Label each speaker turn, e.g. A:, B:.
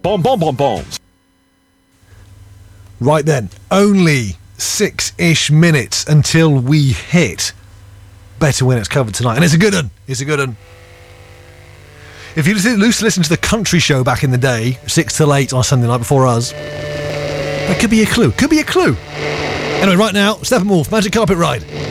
A: Bomb, bomb, bomb, bombs.
B: Right then, only 6-ish minutes until we hit Better When It's Covered Tonight. And it's a good one. It's a good one. If you used to listen to the country show back in the day, 6 till 8 on Sunday night before us, that could be a clue. Could be a clue. Anyway, right now, Steppenwolf, Magic Carpet Ride.